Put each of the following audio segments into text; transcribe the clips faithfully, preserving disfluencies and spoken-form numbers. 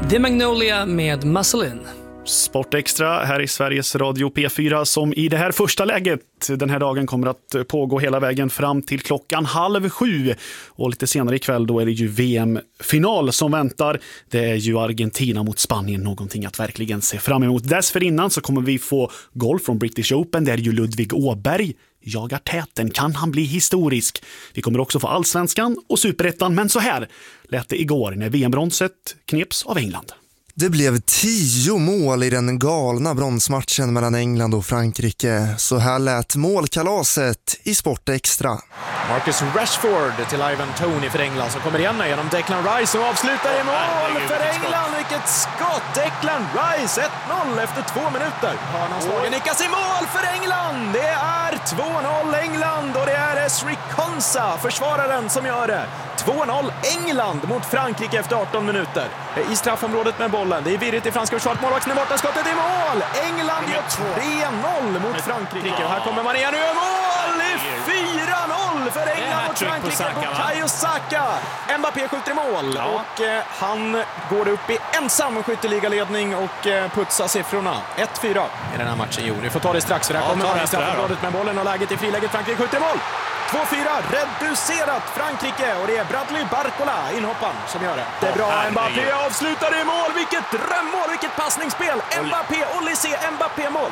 The Magnolia med Muscle In. Sportextra här i Sveriges Radio P fyra som i det här första läget den här dagen kommer att pågå hela vägen fram till klockan halv sju. Och lite senare ikväll då är det ju V M-final som väntar. Det är ju Argentina mot Spanien, någonting att verkligen se fram emot. Dessförinnan så kommer vi få golf från British Open där ju Ludvig Åberg jagar täten. Kan han bli historisk? Vi kommer också få allsvenskan och superettan, men så här lät det igår när V M-bronset kneps av England. Det blev tio mål i den galna bronsmatchen mellan England och Frankrike. Så här lät målkalaset i Sportextra. Marcus Rashford till Ivan Toney för England som kommer igen genom Declan Rice som avslutar i mål för England. Vilket skott! Declan Rice ett noll efter två minuter. Hörnanslagen nickas i mål för England. Det är två noll England och det är Esri Konsa, försvararen, som gör det. två noll England mot Frankrike efter arton minuter. I straffområdet med bollen. Det är virrigt i franska försvaret. Målvakten är borta, skottet i mål. England gör tre noll mot Frankrike. Och här kommer man igen och gör mål i fyra noll för England mot Frankrike. Bukayo Saka. Mbappé skjuter i mål. Ja. Och eh, han går upp i ensam skytteligaledning och eh, putsar siffrorna. ett fyra i den här matchen. Jo, vi får ta det strax för här ja, kommer man i straffområdet med bollen och läget i friläget. Frankrike skjuter i mål. två fyra reducerat Frankrike och det är Bradley Barcola, inhopparen, som gör det. Det är bra, Mbappé avslutar i mål. Vilket drömmål, vilket passningsspel. Mbappé, Olysée, Mbappé-mål.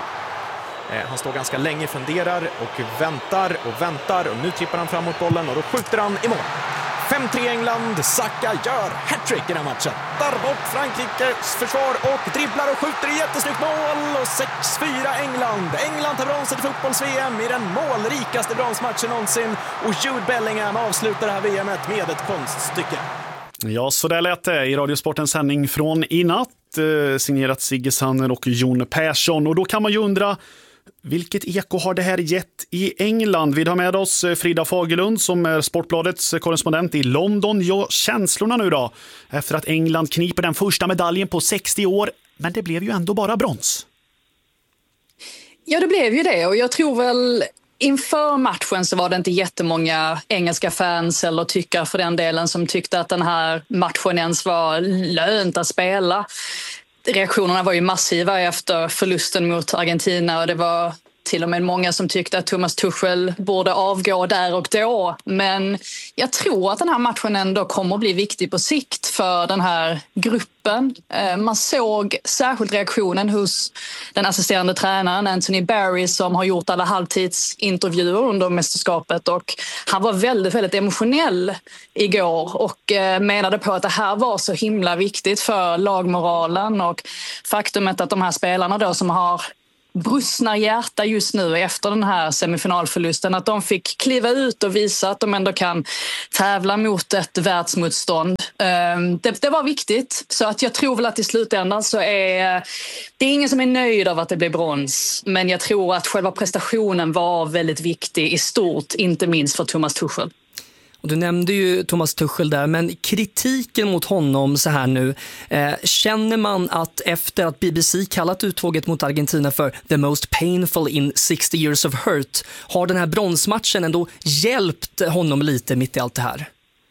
Han står ganska länge, funderar och väntar och väntar och nu trippar han fram mot bollen och då skjuter han i mål. fem tre England, Saka gör hattrick i den här matchen. Tar bort Frankrikes försvar och dribblar och skjuter i jättesnyggt mål. Och sex fyra England. England tar bronset i fotbolls-V M i den målrikaste bronsmatchen någonsin. Och Jude Bellingham avslutar det här V M:et med ett konststycke. Ja, så där lät det i Radiosportens sändning från i natt. Eh, signerat Sigge Sanner och Jon Persson. Och då kan man ju undra, vilket eko har det här gett i England? Vi har med oss Frida Fagerlund som är Sportbladets korrespondent i London. Ja, känslorna nu då? Efter att England kniper den första medaljen på sextio år. Men det blev ju ändå bara brons. Ja, det blev ju det. Och jag tror väl inför matchen så var det inte jättemånga engelska fans eller tyckare för den delen som tyckte att den här matchen ens var lönt att spela. Reaktionerna var ju massiva efter förlusten mot Argentina och det var till och med många som tyckte att Thomas Tuchel borde avgå där och då. Men jag tror att den här matchen ändå kommer att bli viktig på sikt för den här gruppen. Man såg särskilt reaktionen hos den assisterande tränaren Anthony Barry som har gjort alla halvtidsintervjuer under mästerskapet och han var väldigt, väldigt emotionell igår och menade på att det här var så himla viktigt för lagmoralen och faktumet att de här spelarna då som har brustna hjärta just nu efter den här semifinalförlusten, att de fick kliva ut och visa att de ändå kan tävla mot ett världsmotstånd. Det, det var viktigt, så att jag tror väl att i slutändan så är det är ingen som är nöjd av att det blir brons, men jag tror att själva prestationen var väldigt viktig i stort, inte minst för Thomas Tuchel. Du nämnde ju Thomas Tuchel där, men kritiken mot honom så här nu, eh, känner man att efter att B B C kallat uttåget mot Argentina för the most painful in sixty years of hurt, har den här bronsmatchen ändå hjälpt honom lite mitt i allt det här?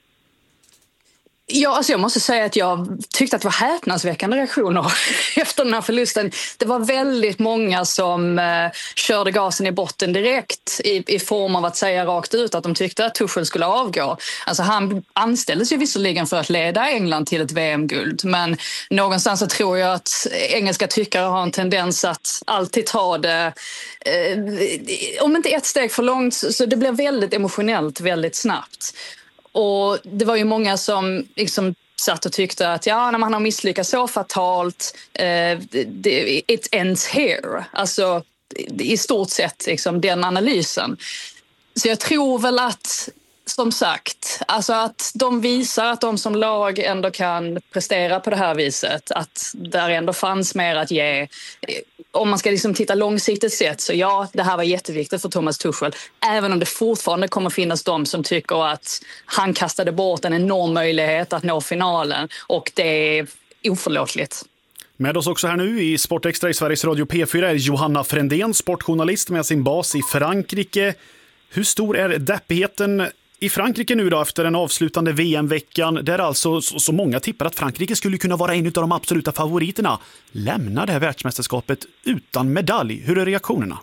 Ja, alltså jag måste säga att jag tyckte att det var häpnadsväckande reaktioner efter den här förlusten. Det var väldigt många som eh, körde gasen i botten direkt i, i form av att säga rakt ut att de tyckte att Tuchel skulle avgå. Alltså han anställdes ju visserligen för att leda England till ett V M-guld, men någonstans så tror jag att engelska tyckare har en tendens att alltid ta det, eh, om inte ett steg för långt, så det blir väldigt emotionellt väldigt snabbt. Och det var ju många som liksom satt och tyckte att ja, när man har misslyckats så fatalt, eh, det, it ends here. Alltså i stort sett liksom, den analysen. Så jag tror väl att, som sagt, alltså att de visar att de som lag ändå kan prestera på det här viset. Att där ändå fanns mer att ge. Om man ska liksom titta långsiktigt sett, så ja, det här var jätteviktigt för Thomas Tuchel. Även om det fortfarande kommer finnas de som tycker att han kastade bort en enorm möjlighet att nå finalen. Och det är oförlåtligt. Med oss också här nu i Sportextra i Sveriges Radio P fyra är Johanna Frändén, sportjournalist med sin bas i Frankrike. Hur stor är deppigheten i Frankrike nu då efter den avslutande V M-veckan där alltså så, så många tippar att Frankrike skulle kunna vara en av de absoluta favoriterna, lämnar det här världsmästerskapet utan medalj. Hur är reaktionerna?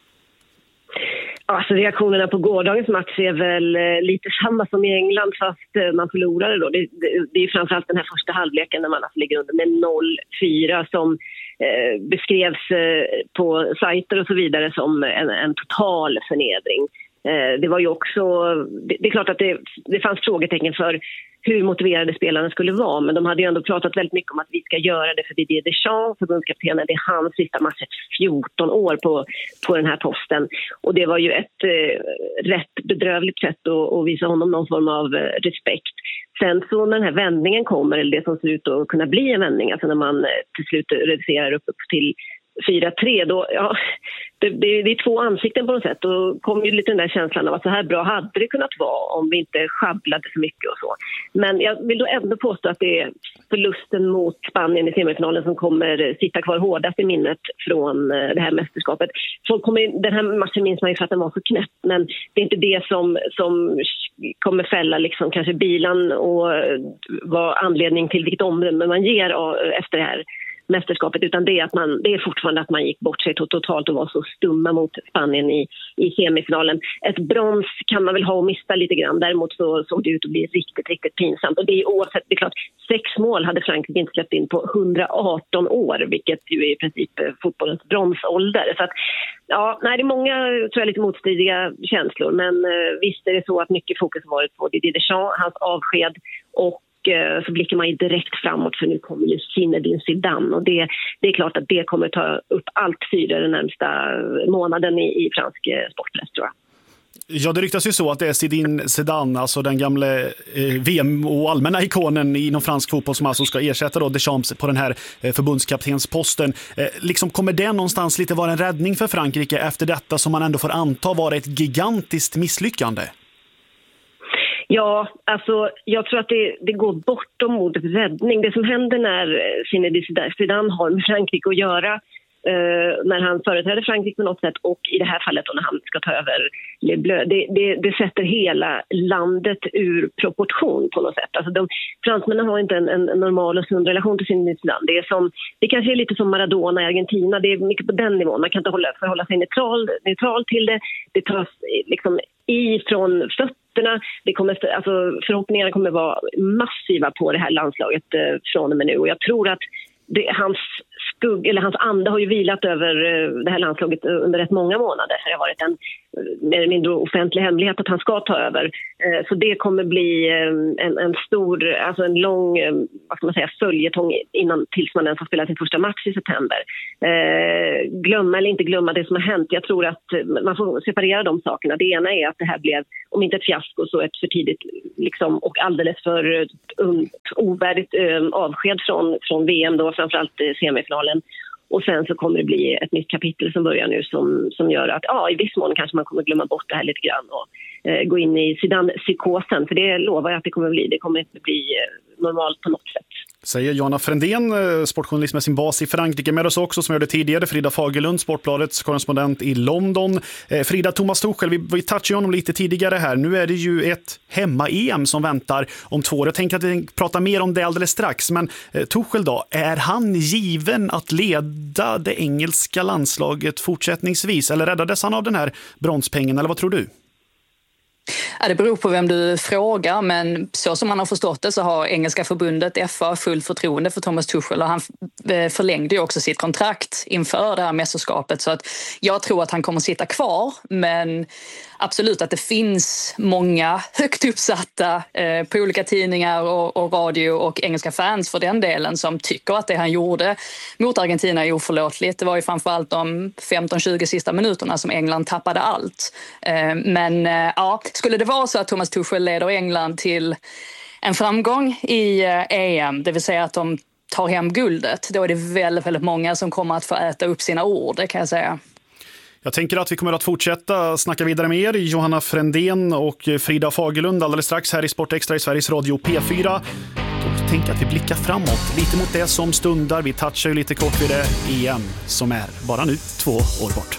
Alltså reaktionerna på gårdagens match är väl lite samma som i England fast man förlorade då. Det, det, det är framförallt den här första halvleken när man alltså ligger under med noll fyra som eh, beskrevs eh, på sajter och så vidare som en, en total förnedring. Eh, det var ju också, det, det är klart att det, det fanns frågetecken för hur motiverade spelarna skulle vara, men de hade ju ändå pratat väldigt mycket om att vi ska göra det för Didier Deschamps, förbundskaptenen. Det är hans sista match, fjorton år på, på den här posten. Och det var ju ett eh, rätt bedrövligt sätt att, att visa honom någon form av eh, respekt. Sen så när den här vändningen kommer, eller det som ser ut att kunna bli en vändning, alltså när man eh, till slut reducerar upp till fyra tre, då, ja, det, det, det är två ansikten på något sätt. Då kom ju lite den där känslan av att så här bra hade det kunnat vara om vi inte sjabblade så mycket och så. Men jag vill då ändå påstå att det är förlusten mot Spanien i semifinalen som kommer sitta kvar hårdast i minnet från det här mästerskapet. Folk kommer, den här matchen minns man ju för att den var så knäpp, men det är inte det som, som kommer fälla liksom kanske bilan och vara anledning till vilket omdöme man ger efter det här mästerskapet, utan det är, att man, det är fortfarande att man gick bort sig totalt och var så stumma mot Spanien i, i semifinalen. Ett brons kan man väl ha och mista lite grann, däremot så såg det ut att bli riktigt, riktigt pinsamt. Och det är oavsett, det är klart, sex mål hade Frankrike inte släppt in på hundraarton år, vilket ju är i princip fotbollens bronsålder. Så att, ja, nej, det är många, tror jag, lite motstridiga känslor, men eh, visst är det så att mycket fokus har varit på Didier Deschamps, hans avsked, och så blickar man ju direkt framåt för nu kommer ju Zinedine Zidane och det, det är klart att det kommer ta upp allt fyra den närmsta månaden i, i fransk sportpress, tror jag. Ja, det ryktas ju så att det är Zinedine Zidane, alltså den gamla eh, V M- och allmänna ikonen inom fransk fotboll som alltså ska ersätta då Deschamps på den här eh, förbundskaptensposten. Eh, liksom kommer det någonstans lite vara en räddning för Frankrike efter detta som man ändå får anta vara ett gigantiskt misslyckande? Ja, alltså jag tror att det, det går bortom ordet räddning. Det som händer när Zinedine Zidane har med Frankrike att göra, eh, när han företräder Frankrike på något sätt, och i det här fallet då när han ska ta över Le Bleu, det, det, det sätter hela landet ur proportion på något sätt. Alltså de, fransmännen har inte en, en normal och sund relation till Zinedine Zidane. Det är som, det kanske är lite som Maradona i Argentina, det är mycket på den nivån. Man kan inte hålla, förhålla sig neutral, neutral till det. Det tas liksom ifrån fötterna. Det kommer, alltså, förhoppningarna kommer vara massiva på det här landslaget eh, från och med nu, och jag tror att det, hans skugg, eller hans ande har ju vilat över eh, det här landslaget under rätt många månader. Det har varit en mer eller mindre offentlig hemlighet att han ska ta över. Eh, så det kommer bli eh, en, en stor, alltså en lång, eh, vad ska man säga, följetong innan tills man ens har spelat sin första match i september. Eh, glömma eller inte glömma det som har hänt. Jag tror att man får separera de sakerna. Det ena är att det här blev, om inte ett fiasko, så ett för tidigt liksom, och alldeles för um, ovärdigt um, avsked från, från V M då, framförallt eh, semifinalen. Och sen så kommer det bli ett nytt kapitel som börjar nu som, som gör att ja, i viss mån kanske man kommer glömma bort det här lite grann och eh, gå in i Zidane-psykosen. För det lovar jag att det kommer bli. Det kommer inte bli eh, normalt på något sätt. Säger Johanna Frändén, sportjournalist med sin bas i Frankrike. Med oss också, som jag gjorde tidigare, Frida Fagerlund, Sportbladets korrespondent i London. Eh, Frida, Thomas Tuchel, vi, vi touchade honom lite tidigare här. Nu är det ju ett hemma-E M som väntar om två år. Jag tänker att vi pratar mer om det alldeles strax. Men eh, Tuchel då, är han given att leda det engelska landslaget fortsättningsvis? Eller räddades han av den här bronspengen? Eller vad tror du? Ja, det beror på vem du frågar, men så som man har förstått det så har engelska förbundet F A full förtroende för Thomas Tuchel, och han förlängde ju också sitt kontrakt inför det här mästerskapet, så att jag tror att han kommer sitta kvar, men absolut att det finns många högt uppsatta eh, på olika tidningar och, och radio och engelska fans för den delen som tycker att det han gjorde mot Argentina är oförlåtligt. Det var ju framförallt de femton tjugo sista minuterna som England tappade allt. Eh, men eh, ja, skulle det vara så att Thomas Tuchel leder England till en framgång i eh, E M, det vill säga att de tar hem guldet, då är det väldigt, väldigt många som kommer att få äta upp sina ord, det kan jag säga. Jag tänker att vi kommer att fortsätta snacka vidare med er, Johanna Frändén och Frida Fagerlund, alldeles strax här i Sport Extra i Sveriges Radio P fyra. Och tänk att vi blickar framåt, lite mot det som stundar. Vi touchar ju lite kort vid det E M som är bara nu två år bort.